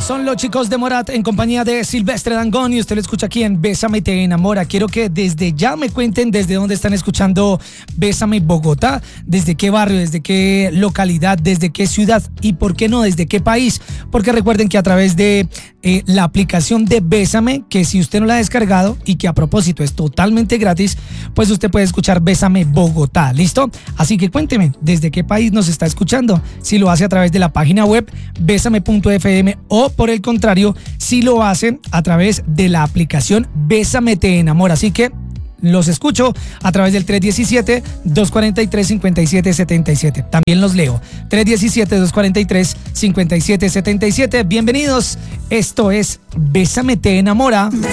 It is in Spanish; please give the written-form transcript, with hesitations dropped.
Son los chicos de Morat en compañía de Silvestre Dangond y usted lo escucha aquí en Bésame Te Enamora. Quiero que desde ya me cuenten desde dónde están escuchando Bésame Bogotá, desde qué barrio, desde qué localidad, desde qué ciudad y por qué no, desde qué país. Porque recuerden que a través de la aplicación de Bésame, que si usted no la ha descargado y que a propósito es totalmente gratis, pues usted puede escuchar Bésame Bogotá, ¿listo? Así que cuénteme desde qué país nos está escuchando, si lo hace a través de la página web besame.fm o por el contrario, si lo hace a través de la aplicación Bésame Te Enamora. Así que los escucho a través del 317-243-5777. También los leo. 317-243-5777. Bienvenidos. Esto es Bésame Te Enamora.